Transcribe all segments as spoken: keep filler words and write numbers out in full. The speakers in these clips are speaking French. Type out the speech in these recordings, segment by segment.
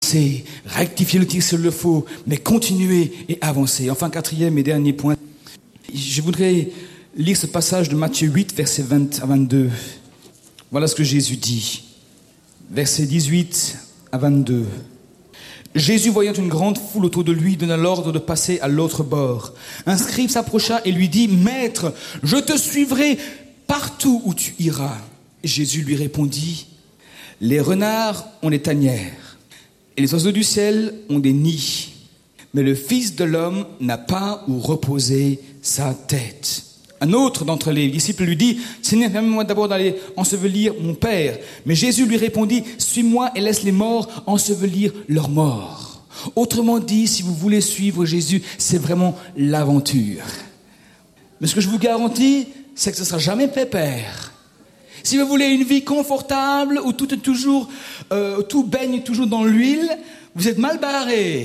avancer, rectifier le tir s'il le faut, mais continuer et avancer. Enfin, quatrième et dernier point, je voudrais lire ce passage de Matthieu huit, versets vingt à vingt-deux. Voilà ce que Jésus dit. Versets dix-huit à vingt-deux. Jésus, voyant une grande foule autour de lui, donna l'ordre de passer à l'autre bord. Un scribe s'approcha et lui dit, « Maître, je te suivrai partout où tu iras. » Jésus lui répondit, « Les renards ont des tanières, et les oiseaux du ciel ont des nids, mais le Fils de l'homme n'a pas où reposer sa tête. » Un autre d'entre les disciples lui dit, « Seigneur, permets-moi d'abord d'aller ensevelir mon Père. » Mais Jésus lui répondit, « Suis-moi et laisse les morts ensevelir leurs morts. » Autrement dit, si vous voulez suivre Jésus, c'est vraiment l'aventure. Mais ce que je vous garantis, c'est que ce ne sera jamais pépère. Si vous voulez une vie confortable, où tout est toujours, euh, tout baigne toujours dans l'huile, vous êtes mal barré.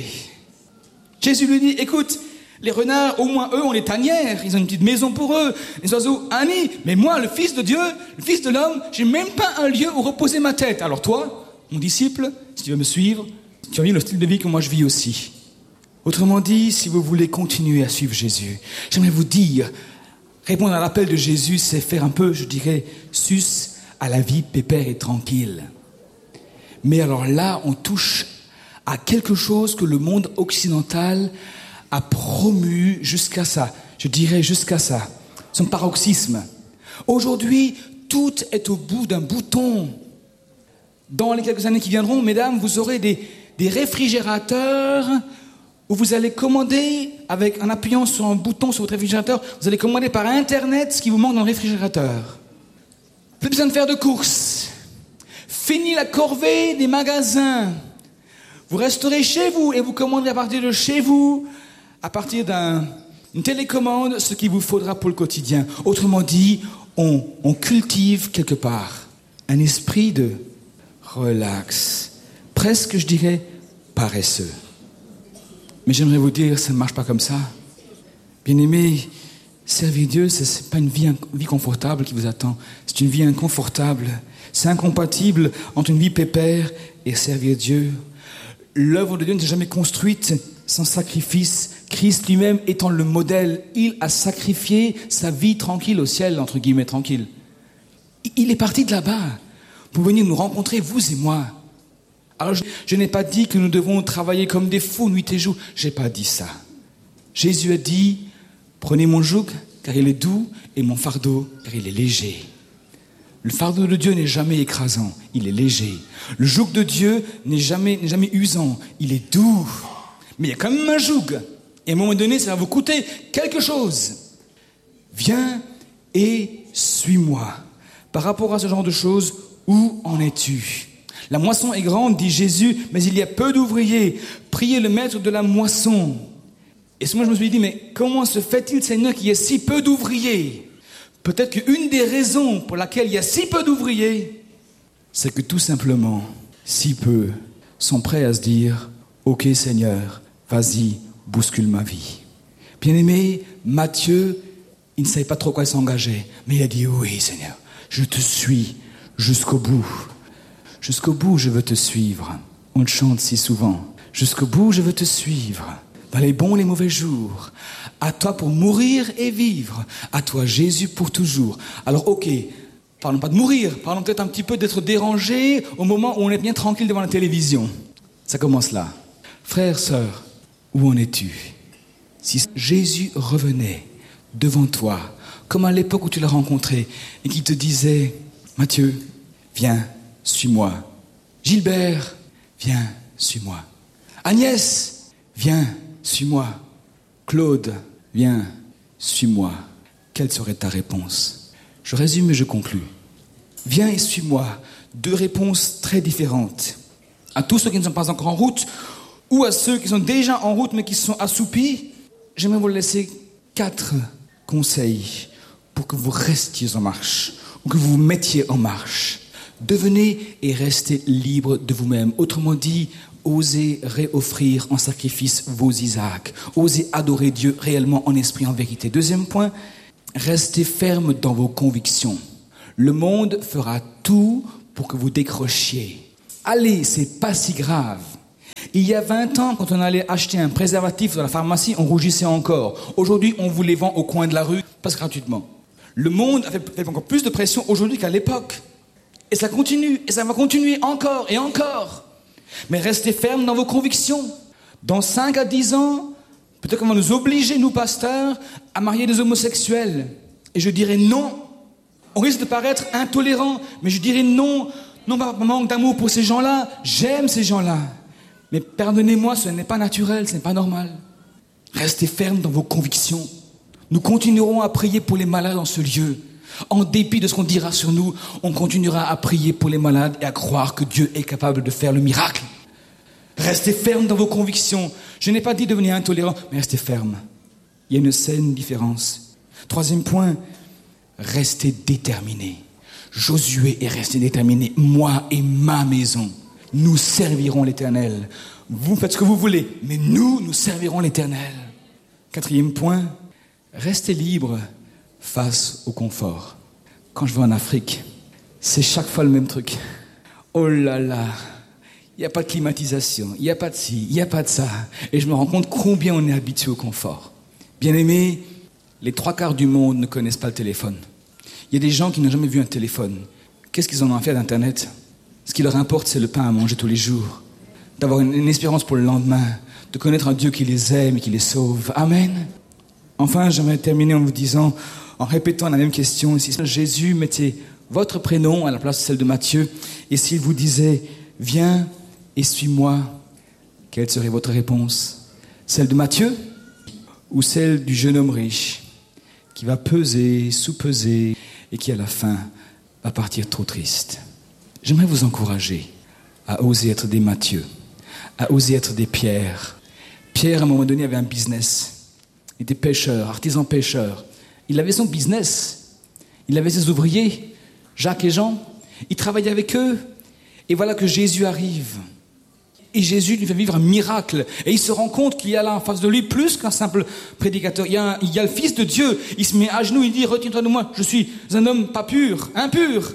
Jésus lui dit, écoute, les renards, au moins eux, ont les tanières, ils ont une petite maison pour eux, les oiseaux, un nid. Mais moi, le Fils de Dieu, le Fils de l'homme, j'ai même pas un lieu où reposer ma tête. Alors toi, mon disciple, si tu veux me suivre, tu vas vivre le style de vie que moi je vis aussi. Autrement dit, si vous voulez continuer à suivre Jésus, j'aimerais vous dire, répondre à l'appel de Jésus, c'est faire un peu, je dirais, sus à la vie pépère et tranquille. Mais alors là, on touche à quelque chose que le monde occidental a promu jusqu'à ça. Je dirais jusqu'à ça. Son paroxysme. Aujourd'hui, tout est au bout d'un bouton. Dans les quelques années qui viendront, mesdames, vous aurez des, des réfrigérateurs où vous allez commander, avec, en appuyant sur un bouton sur votre réfrigérateur, vous allez commander par Internet ce qui vous manque dans le réfrigérateur. Plus besoin de faire de courses. Fini la corvée des magasins. Vous resterez chez vous et vous commanderez à partir de chez vous, à partir d'un, d'une télécommande, ce qu'il vous faudra pour le quotidien. Autrement dit, on, on cultive quelque part un esprit de relax, presque, je dirais, paresseux. Mais j'aimerais vous dire, ça ne marche pas comme ça. Bien-aimés, servir Dieu, ce n'est pas une vie, une vie confortable qui vous attend. C'est une vie inconfortable. C'est incompatible entre une vie pépère et servir Dieu. L'œuvre de Dieu ne s'est jamais construite sans sacrifice. Christ lui-même étant le modèle, il a sacrifié sa vie tranquille au ciel, entre guillemets tranquille. Il est parti de là-bas pour venir nous rencontrer, vous et moi. Alors je, je n'ai pas dit que nous devons travailler comme des fous nuit et jour. Je n'ai pas dit ça. Jésus a dit, prenez mon joug car il est doux et mon fardeau car il est léger. Le fardeau de Dieu n'est jamais écrasant, il est léger. Le joug de Dieu n'est jamais, n'est jamais usant, il est doux. Mais il y a quand même un joug. Et à un moment donné, ça va vous coûter quelque chose. Viens et suis-moi. Par rapport à ce genre de choses, où en es-tu ? La moisson est grande, dit Jésus, mais il y a peu d'ouvriers. Priez le maître de la moisson. Et moi, je me suis dit, mais comment se fait-il, Seigneur, qu'il y ait si peu d'ouvriers ? Peut-être qu'une des raisons pour laquelle il y a si peu d'ouvriers, c'est que tout simplement, si peu sont prêts à se dire, ok Seigneur, vas-y, bouscule ma vie. Bien-aimé, Matthieu, il ne savait pas trop quoi s'engager, mais il a dit, oui Seigneur, je te suis jusqu'au bout. Jusqu'au bout, je veux te suivre. On le chante si souvent. Jusqu'au bout, je veux te suivre. Dans les bons et les mauvais jours. À toi pour mourir et vivre. À toi, Jésus, pour toujours. Alors, ok, parlons pas de mourir. Parlons peut-être un petit peu d'être dérangé au moment où on est bien tranquille devant la télévision. Ça commence là. Frères, sœurs, où en es-tu ? Si Jésus revenait devant toi, comme à l'époque où tu l'as rencontré, et qu'il te disait, Matthieu, viens, suis-moi. Gilbert, viens, suis-moi. Agnès, viens, suis-moi. Claude, viens, suis-moi. Quelle serait ta réponse ? Je résume et je conclus. Viens et suis-moi. Deux réponses très différentes. À tous ceux qui ne sont pas encore en route, ou à ceux qui sont déjà en route mais qui sont assoupis, j'aimerais vous laisser quatre conseils pour que vous restiez en marche, ou que vous vous mettiez en marche. Devenez et restez libre de vous-même. Autrement dit, osez réoffrir en sacrifice vos Isaacs. Osez adorer Dieu réellement en esprit, en vérité. Deuxième point, restez ferme dans vos convictions. Le monde fera tout pour que vous décrochiez. Allez, c'est pas si grave. Il y a vingt ans, quand on allait acheter un préservatif dans la pharmacie, on rougissait encore. Aujourd'hui, on vous les vend au coin de la rue, passe gratuitement. Le monde a fait, fait encore plus de pression aujourd'hui qu'à l'époque. Et ça continue, et ça va continuer encore et encore. Mais restez fermes dans vos convictions. Dans cinq à dix ans, peut-être qu'on va nous obliger, nous pasteurs, à marier des homosexuels. Et je dirais non. On risque de paraître intolérant, mais je dirais non. Non pas par manque d'amour pour ces gens-là. J'aime ces gens-là. Mais pardonnez-moi, ce n'est pas naturel, ce n'est pas normal. Restez fermes dans vos convictions. Nous continuerons à prier pour les malades dans ce lieu. En dépit de ce qu'on dira sur nous, on continuera à prier pour les malades et à croire que Dieu est capable de faire le miracle. Restez fermes dans vos convictions. Je n'ai pas dit devenir intolérant, mais restez fermes. Il y a une saine différence. Troisième point, restez déterminés. Josué est resté déterminé. Moi et ma maison, nous servirons l'Éternel. Vous faites ce que vous voulez, mais nous, nous servirons l'Éternel. Quatrième point, restez libres face au confort. Quand je vais en Afrique, c'est chaque fois le même truc. Oh là là, il n'y a pas de climatisation, il n'y a pas de ci, il n'y a pas de ça. Et je me rends compte combien on est habitué au confort. Bien-aimés, les trois quarts du monde ne connaissent pas le téléphone. Il y a des gens qui n'ont jamais vu un téléphone. Qu'est-ce qu'ils en ont à faire d'Internet ? Ce qui leur importe, c'est le pain à manger tous les jours. D'avoir une, une espérance pour le lendemain. De connaître un Dieu qui les aime et qui les sauve. Amen. Enfin, j'aimerais terminer en vous disant, en répétant la même question. Si Jésus mettait votre prénom à la place de celle de Matthieu, et s'il vous disait, viens et suis-moi, quelle serait votre réponse ? Celle de Matthieu ou celle du jeune homme riche qui va peser, sous-peser et qui à la fin va partir trop triste? J'aimerais vous encourager à oser être des Matthieu, à oser être des Pierre. Pierre, à un moment donné, avait un business. Il était pêcheur, artisan pêcheur. Il avait son business. Il avait ses ouvriers, Jacques et Jean. Il travaillait avec eux. Et voilà que Jésus arrive. Et Jésus lui fait vivre un miracle. Et il se rend compte qu'il y a là en face de lui plus qu'un simple prédicateur. Il y a, un, il y a le Fils de Dieu. Il se met à genoux, il dit, retiens-toi de moi, je suis un homme pas pur, impur.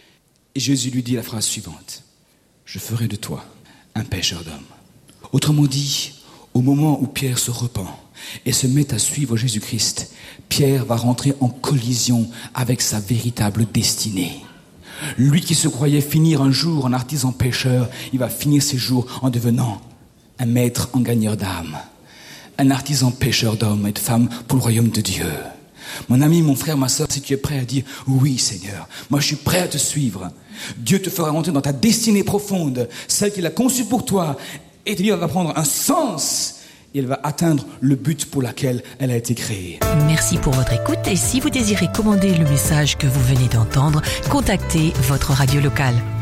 Et Jésus lui dit la phrase suivante. Je ferai de toi un pêcheur d'hommes. Autrement dit, au moment où Pierre se repent et se met à suivre Jésus-Christ, Pierre va rentrer en collision avec sa véritable destinée. Lui qui se croyait finir un jour en artisan pêcheur, il va finir ses jours en devenant un maître en gagneur d'âme. Un artisan pêcheur d'hommes et de femmes pour le royaume de Dieu. Mon ami, mon frère, ma soeur, si tu es prêt à dire « Oui, Seigneur, moi je suis prêt à te suivre », Dieu te fera rentrer dans ta destinée profonde, celle qu'il a conçue pour toi, et ta vie va prendre un sens et elle va atteindre le but pour lequel elle a été créée. Merci pour votre écoute et si vous désirez commander le message que vous venez d'entendre, contactez votre radio locale.